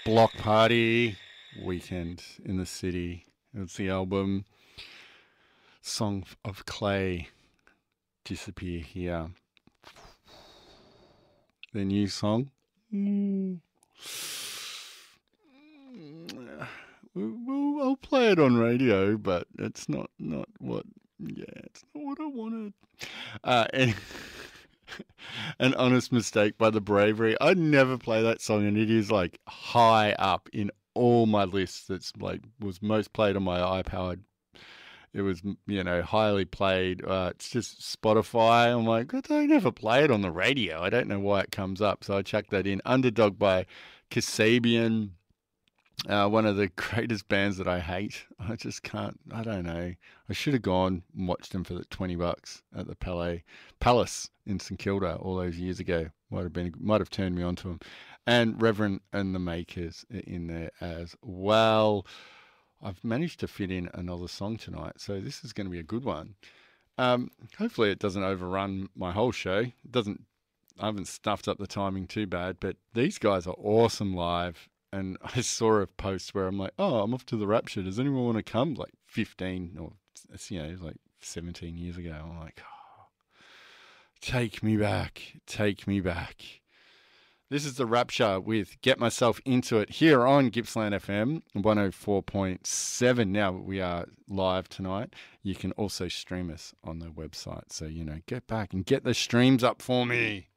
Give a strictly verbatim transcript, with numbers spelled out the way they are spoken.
Block Party, Weekend in the City. It's the album Song of Clay, Disappear Here. The new song. Mm. Well, I'll play it on radio, but it's not, not what, yeah, it's not what I wanted. Uh, and An Honest Mistake by The Bravery. I'd never play that song, and it is like high up in all my lists. That's like was most played on my iPod. It was, you know, highly played. Uh, it's just Spotify. I'm like, I don't ever play it on the radio. I don't know why it comes up. So I chucked that in. Underdog by Kasabian. Uh, one of the greatest bands that I hate. I just can't, I don't know. I should have gone and watched them for the twenty bucks at the Palais, Palace in St Kilda all those years ago. Might have been, might have turned me on to them. And Reverend and the Makers in there as well. I've managed to fit in another song tonight, so this is going to be a good one. Um, hopefully it doesn't overrun my whole show. It doesn't, I haven't stuffed up the timing too bad, but these guys are awesome live. And I saw a post where I'm like, oh, I'm off to the Rapture. Does anyone want to come? Like fifteen or, you know, like seventeen years ago. I'm like, oh, take me back. Take me back. This is the Rapture with Get Myself Into It here on Gippsland F M one oh four point seven. Now we are live tonight. You can also stream us on the website. So, you know, get back and get the streams up for me.